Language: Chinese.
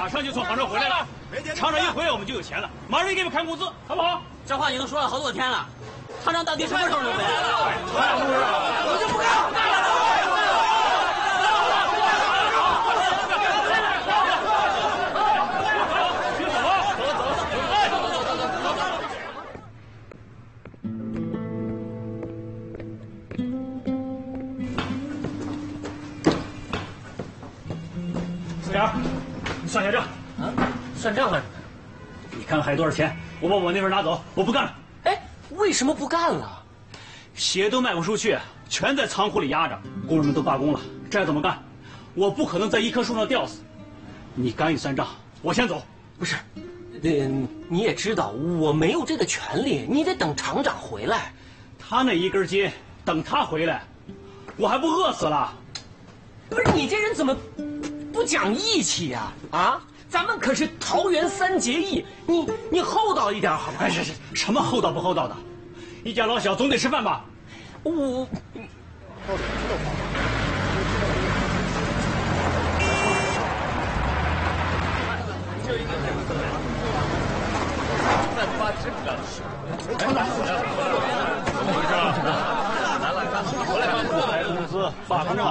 马上就从杭州回来了。厂长一回来，我们就有钱了，马上给你们开工资，好不好？ 这话已经说了好多天了。厂长到底什么时候能回来？ 我就不干！ 四点，你算下账。 啊，算账干什么？ 你看看还有多少钱？我把我那份拿走，我不干了。 哎，为什么不干了？ 鞋都卖不出去，全在仓库里压着，工人们都罢工了，这还怎么干？我不可能在一棵树上吊死。你赶紧算账，我先走。 不是，你也知道我没有这个权利，你得等厂长回来。 他那一根筋，等他回来，我还不饿死了？ 不是你这人怎么不讲义气呀？啊，咱们可是桃园3结义，你厚道一点好吗？ 哎，什么厚道不厚道的？一家老小总得吃饭吧？ 我。 再发这个，怎么回事啊？来了，回来工资罢工了。